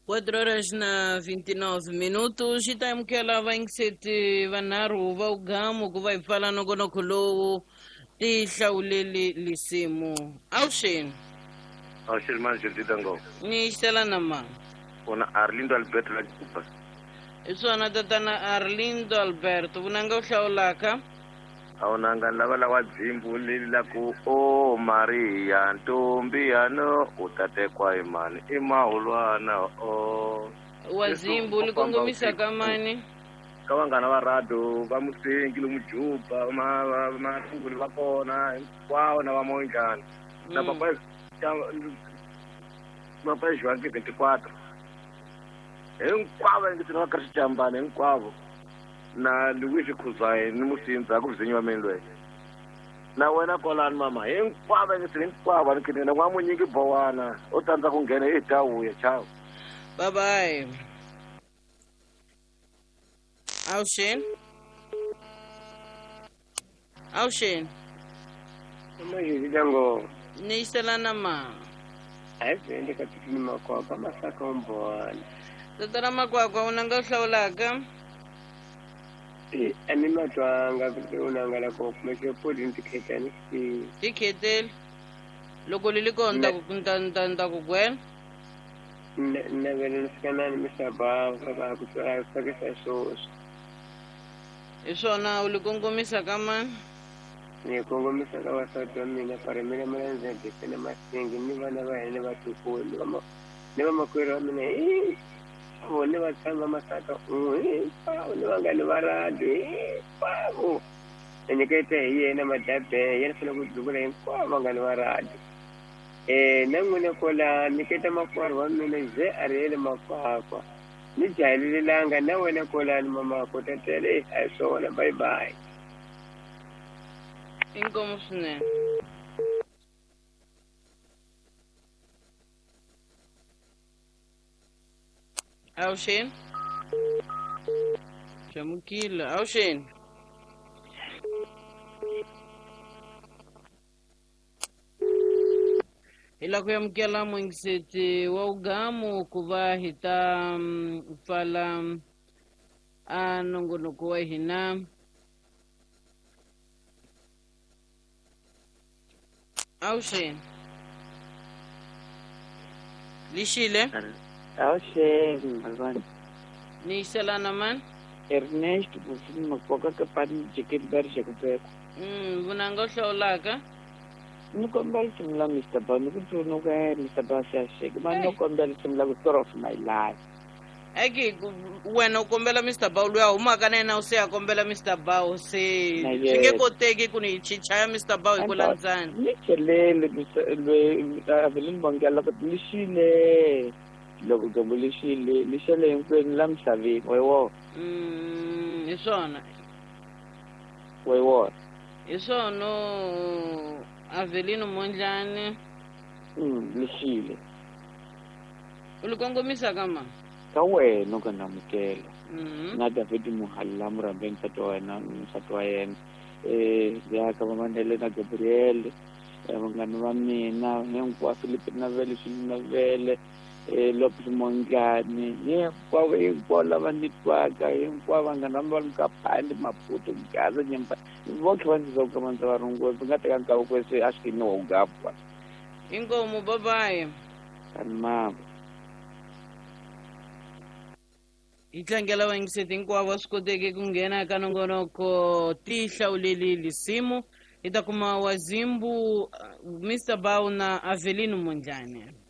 4 horas na 29 minutos. Time que ela vai insetir vanaru va ugamo ku vai fala no gono kulo ti hlawuleli lisimu. Aushin. Aushin man jildidango. Ni stela nama. Una Arlindo Alberto la Cuba. Isso na tatana Arlindo Alberto. Unanga uhlawulaka? Awunanga lava wadzimbu lila ku o Maria ntombi ano utatekwa imani imahulwana o wazimbu likongomisa kamani kawangana varado vamusengi lomujuba matunguli vakona hinkwavo na vamonjani na papa Joanke 24 hinkwavo engisini va Kristiyambani hinkwavo na Luigi Khuzwayo ni Musindza ku Vizinyiwa Melwe na wena kolani mama hinkwavo engisini hinkwavo nikini na n'wamunyingi Bowana u tsandzaka ku nghena hi Dawuya chao bye bye. Aushin. Majidango. Ni selana ma. Ayi katikini makwakwa masaka umbona. Tatara makwakwa unanga uhlawulaka? Ani matwanga kuti unangala ko kumeke podi ntikhetani si. Tikheteli. Loko lilikonta kuntanta kugwena. Na vele nsikanani misaba baba kutwa fakesa soso. Iswona ulikongomisa kamani? Ni kongomisa ka wasatu mina pare mina mlanza ndifena masingi ni vana va hene va tukulu ni va makwero mina vone va tshanga masaka ni vangani va rado pavo enyekete hi yena madabe yena funa ku dzukula hinkwavo vangani va rado na n'wina kola niketa makwaro wa mina ze a ri yele makwakwa ni jahilelanga na wena kolani mama ko tatele a swona bye bye. Inkomo swinene. Aushin. Chamukila. Aushin. Ila kuyamkela mwingiseti wa ugamu kuva hita fala anongonuko wa hina Aushin. Lishile? Aushin, Malvan. Ni selana man? Ernesto, busini makwaka kapani chicken bersha kupeko. Vunanga uhlawulaka? Nukombela simla Mr. Ba, nukutsunu ka Mr. Ba siyasheka. Ba nukombela simla ku story of my life. Eki wena ukombela Mr. Ba luya umaka nena useya kombela Mr. Ba use. Singekoteki kuni chichaya Mr. Ba ikulanzani. Nichelele Avelin Bongela but lishile. Loko gambo lishile hinkweni la msaveni wewo. Isona. Wewo. Isono Avelino Mondlane. Lishile. Ulikongomisa kama? Ka wena ka namukela. Na David Muhalla Murambe nsatwa yena. Ya ka mamandele na Gabriel. Vangani va mina hinkwavo Philip Navele Lopez Mongani hinkwavo lava ni twaka hinkwavo vangana va Mkaphandi Maputo Gaza Nyemba votlhe va ndzi zoka mandza va rungozi nga teka nkarhi kwese a swi no ugapwa inkomo babaye kani mama itlangela vangiseti hinkwavo va swi koteke ku nghena ka nongonoko ti hlawuleli lisimu hi ta kuma wazimbu Mr. Ba na Avelino Mondlane.